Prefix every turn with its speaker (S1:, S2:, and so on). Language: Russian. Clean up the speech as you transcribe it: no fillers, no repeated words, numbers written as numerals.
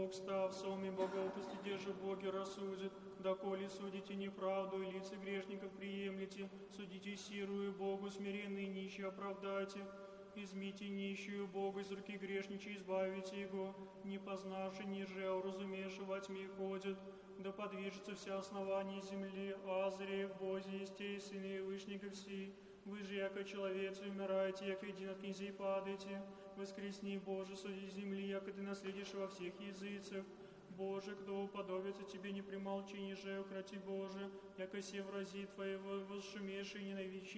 S1: Бог, став сом и богов, постиде же Боги рассудит, доколе судите неправду, и лица грешников приемлете, судите сирую Богу, смиренные нищие оправдайте, измите нищую Богу, из руки грешничей избавите его, не познавши, ниже, а уразумевши во тьме ходят, да подвижется вся основание земли, азре в Бозе есте, сыны вышников си, вы же, яко человец, умираете, яко един от князей падаете, воскресни, Боже, суди земли, яко ты наследишь во всех языцах. Боже, кто уподобится тебе, не примолчи, ниже укроти, Боже, яко се врази твоего возшумевший, ненавидящий